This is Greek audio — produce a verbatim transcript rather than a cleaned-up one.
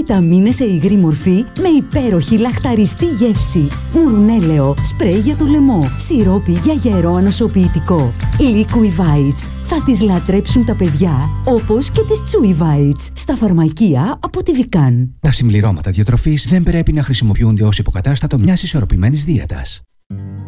Βιταμίνες σε υγρή μορφή με υπέροχη λαχταριστή γεύση. Μουρουνέλαιο, σπρέι για το λαιμό, σιρόπι για γερό ανοσοποιητικό. Liquivites. Θα τις λατρέψουν τα παιδιά, όπως και τις Chewivites, στα φαρμακεία από τη Vican. Τα συμπληρώματα διατροφής δεν πρέπει να χρησιμοποιούνται ως υποκατάστατο μιας ισορροπημένης δίαιτας.